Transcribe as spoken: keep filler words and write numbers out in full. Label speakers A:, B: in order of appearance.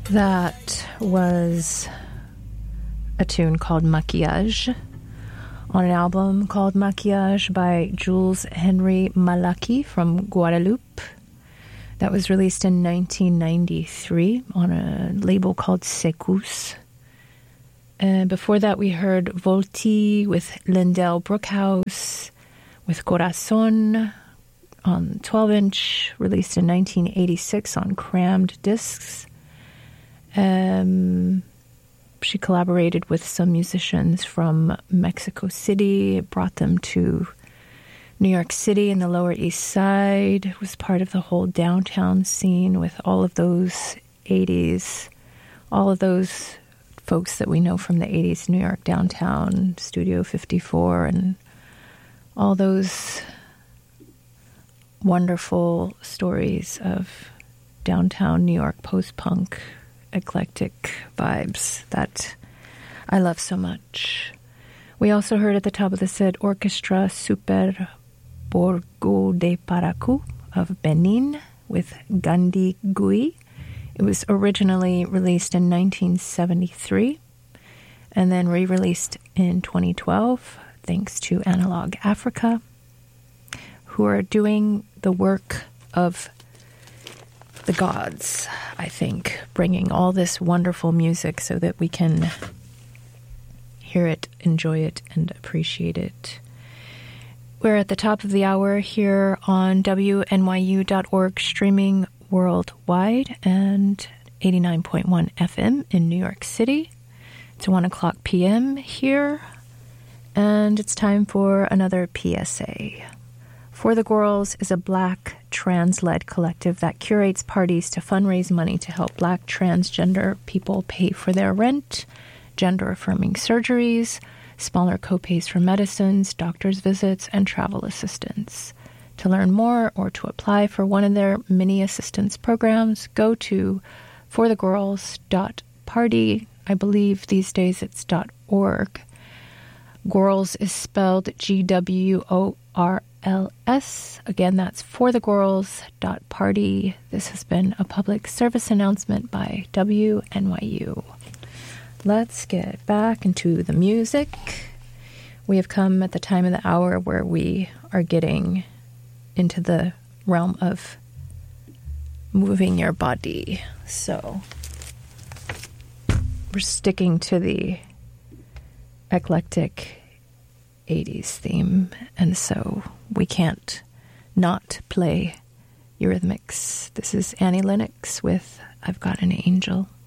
A: That was a tune called Maquillage on an album called Maquillage by Jules Henry Malaki from Guadeloupe. That was released in nineteen ninety-three on a label called Secousse. And before that, we heard Volti with Lindell Brookhouse, with Corazon on twelve inch, released in nineteen eighty-six on crammed discs. Um, she collaborated with some musicians from Mexico City, brought them to New York City and the Lower East Side, was part of the whole downtown scene with all of those eighties, all of those folks that we know from the eighties, New York downtown, Studio fifty-four, and all those wonderful stories of downtown New York post-punk eclectic vibes that I love so much. We also heard at the top of the set Orchestra Super Borgo de Paracu of Benin with Gandhi Gui. It was originally released in nineteen seventy-three and then re-released in twenty twelve thanks to Analog Africa, who are doing the work of the gods, I think, bringing all this wonderful music so that we can hear it, enjoy it, and appreciate it. We're at the top of the hour here on W N Y U dot org, streaming worldwide, and eighty-nine point one F M in New York City. It's one o'clock p.m. here, and it's time for another P S A. For the Girls is a Black trans-led collective that curates parties to fundraise money to help Black transgender people pay for their rent, gender-affirming surgeries, smaller copays for medicines, doctor's visits, and travel assistance. To learn more or to apply for one of their many assistance programs, go to for the girls dot party. I believe these days it's .org. Girls is spelled G W O R L S. Again, that's for the girls dot party. This has been a public service announcement by W N Y U. Let's get back into the music. We have come at the time of the hour where we are getting into the realm of moving your body. So we're sticking to the eclectic eighties theme, and so we can't not play Eurythmics. This is Annie Lennox with I've Got an Angel.